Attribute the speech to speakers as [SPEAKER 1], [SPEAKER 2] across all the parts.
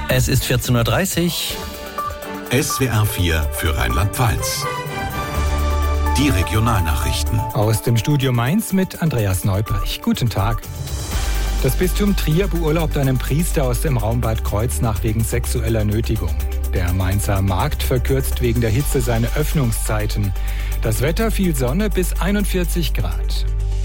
[SPEAKER 1] Es ist 14.30 Uhr.
[SPEAKER 2] SWR 4 für Rheinland-Pfalz. Die Regionalnachrichten.
[SPEAKER 3] Aus dem Studio Mainz mit Andreas Neubrecht. Guten Tag. Das Bistum Trier beurlaubt einen Priester aus dem Raum Bad Kreuznach wegen sexueller Nötigung. Der Mainzer Markt verkürzt wegen der Hitze seine Öffnungszeiten. Das Wetter viel Sonne bis 41 Grad.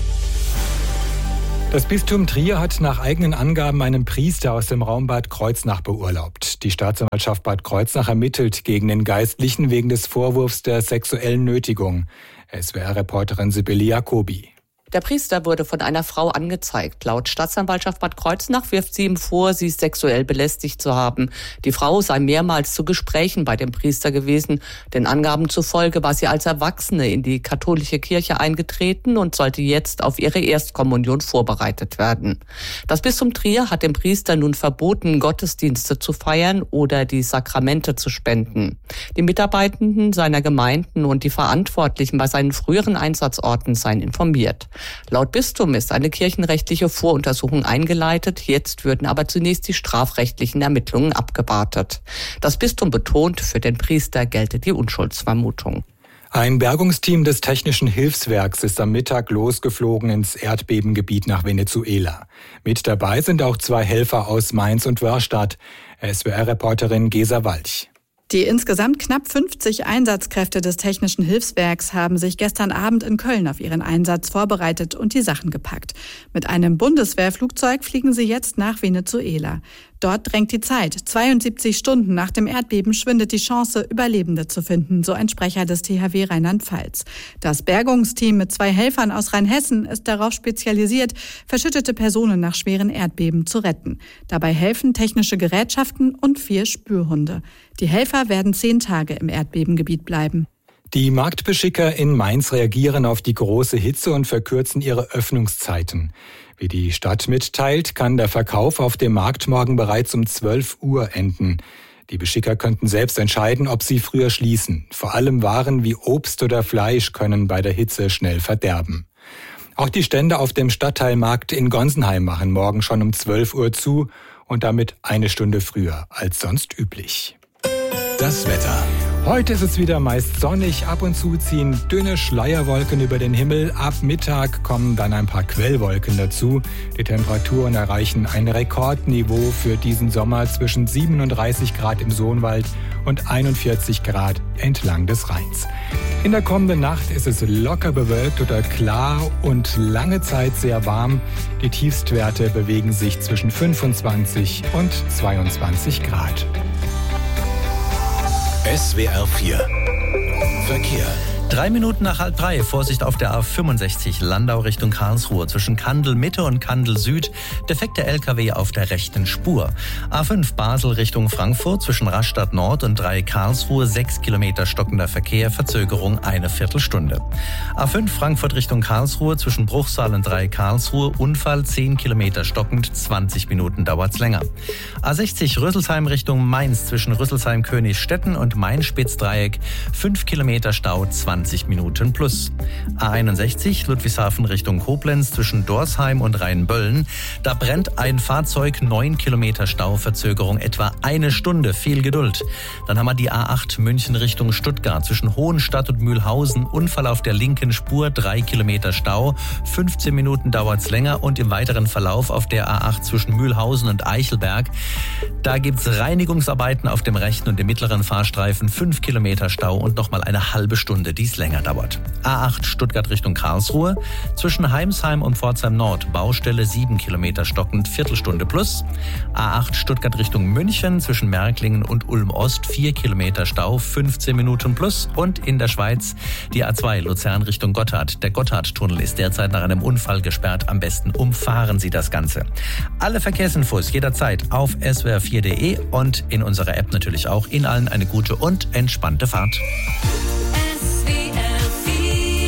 [SPEAKER 3] Das Bistum Trier hat nach eigenen Angaben einen Priester aus dem Raum Bad Kreuznach beurlaubt. Die Staatsanwaltschaft Bad Kreuznach ermittelt gegen den Geistlichen wegen des Vorwurfs der sexuellen Nötigung. SWR-Reporterin Sibylle Jacobi.
[SPEAKER 4] Der Priester wurde von einer Frau angezeigt. Laut Staatsanwaltschaft Bad Kreuznach wirft sie ihm vor, sie sexuell belästigt zu haben. Die Frau sei mehrmals zu Gesprächen bei dem Priester gewesen. Den Angaben zufolge war sie als Erwachsene in die katholische Kirche eingetreten und sollte jetzt auf ihre Erstkommunion vorbereitet werden. Das Bistum Trier hat dem Priester nun verboten, Gottesdienste zu feiern oder die Sakramente zu spenden. Die Mitarbeitenden seiner Gemeinden und die Verantwortlichen bei seinen früheren Einsatzorten seien informiert. Laut Bistum ist eine kirchenrechtliche Voruntersuchung eingeleitet. Jetzt würden aber zunächst die strafrechtlichen Ermittlungen abgewartet. Das Bistum betont, für den Priester gelte die Unschuldsvermutung.
[SPEAKER 3] Ein Bergungsteam des Technischen Hilfswerks ist am Mittag losgeflogen ins Erdbebengebiet nach Venezuela. Mit dabei sind auch 2 Helfer aus Mainz und Wörrstadt. SWR-Reporterin Gesa Walch.
[SPEAKER 5] Die insgesamt knapp 50 Einsatzkräfte des Technischen Hilfswerks haben sich gestern Abend in Köln auf ihren Einsatz vorbereitet und die Sachen gepackt. Mit einem Bundeswehrflugzeug fliegen sie jetzt nach Venezuela. Dort drängt die Zeit. 72 Stunden nach dem Erdbeben schwindet die Chance, Überlebende zu finden, so ein Sprecher des THW Rheinland-Pfalz. Das Bergungsteam mit 2 Helfern aus Rheinhessen ist darauf spezialisiert, verschüttete Personen nach schweren Erdbeben zu retten. Dabei helfen technische Gerätschaften und 4 Spürhunde. Die Helfer werden 10 Tage im Erdbebengebiet bleiben.
[SPEAKER 3] Die Marktbeschicker in Mainz reagieren auf die große Hitze und verkürzen ihre Öffnungszeiten. Wie die Stadt mitteilt, kann der Verkauf auf dem Markt morgen bereits um 12 Uhr enden. Die Beschicker könnten selbst entscheiden, ob sie früher schließen. Vor allem Waren wie Obst oder Fleisch können bei der Hitze schnell verderben. Auch die Stände auf dem Stadtteilmarkt in Gonsenheim machen morgen schon um 12 Uhr zu und damit 1 Stunde früher als sonst üblich.
[SPEAKER 2] Das Wetter.
[SPEAKER 3] Heute ist es wieder meist sonnig, ab und zu ziehen dünne Schleierwolken über den Himmel. Ab Mittag kommen dann ein paar Quellwolken dazu. Die Temperaturen erreichen ein Rekordniveau für diesen Sommer zwischen 37 Grad im Sohnwald und 41 Grad entlang des Rheins. In der kommenden Nacht ist es locker bewölkt oder klar und lange Zeit sehr warm. Die Tiefstwerte bewegen sich zwischen 25 und 22 Grad.
[SPEAKER 2] SWR 4 Verkehr.
[SPEAKER 1] 3 Minuten nach 2:30, Vorsicht auf der A65 Landau Richtung Karlsruhe zwischen Kandel Mitte und Kandel Süd, defekter LKW auf der rechten Spur. A5 Basel Richtung Frankfurt zwischen Rastatt Nord und 3 Karlsruhe, 6 Kilometer stockender Verkehr, Verzögerung eine Viertelstunde. A5 Frankfurt Richtung Karlsruhe zwischen Bruchsal und 3 Karlsruhe, Unfall 10 Kilometer stockend, 20 Minuten dauert's länger. A60 Rüsselsheim Richtung Mainz zwischen Rüsselsheim-Königstetten und Main-Spitz-Dreieck, 5 Kilometer Stau, 20 Minuten plus. A61 Ludwigshafen Richtung Koblenz zwischen Dorsheim und Rheinböllen. Da brennt ein Fahrzeug, 9 Kilometer Stau, Verzögerung etwa 1 Stunde. Viel Geduld. Dann haben wir die A8 München Richtung Stuttgart zwischen Hohenstadt und Mühlhausen. Unfall auf der linken Spur, 3 Kilometer Stau. 15 Minuten dauert's länger und im weiteren Verlauf auf der A8 zwischen Mühlhausen und Eichelberg. Da gibt's Reinigungsarbeiten auf dem rechten und dem mittleren Fahrstreifen. 5 Kilometer Stau und nochmal eine halbe Stunde, die es länger dauert. A8 Stuttgart Richtung Karlsruhe. Zwischen Heimsheim und Pforzheim Nord. Baustelle 7 Kilometer stockend, Viertelstunde plus. A8 Stuttgart Richtung München. Zwischen Märklingen und Ulm Ost 4 Kilometer Stau, 15 Minuten plus. Und in der Schweiz die A2 Luzern Richtung Gotthard. Der Gotthardtunnel ist derzeit nach einem Unfall gesperrt. Am besten umfahren Sie das Ganze. Alle Verkehrsinfos jederzeit auf swr4.de und in unserer App natürlich auch. Ihnen allen eine gute und entspannte Fahrt.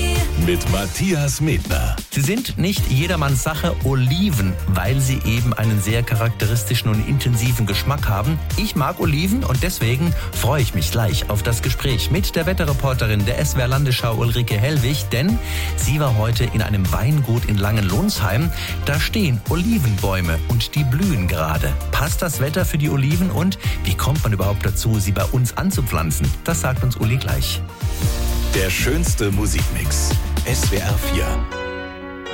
[SPEAKER 2] mit Matthias Medner.
[SPEAKER 1] Sie sind nicht jedermanns Sache, Oliven, weil sie eben einen sehr charakteristischen und intensiven Geschmack haben. Ich mag Oliven und deswegen freue ich mich gleich auf das Gespräch mit der Wetterreporterin der SWR Landesschau Ulrike Hellwig, denn sie war heute in einem Weingut in Langenlonsheim. Da stehen Olivenbäume und die blühen gerade. Passt das Wetter für die Oliven und wie kommt man überhaupt dazu, sie bei uns anzupflanzen? Das sagt uns Uli gleich.
[SPEAKER 2] Der schönste Musikmix. SWR 4.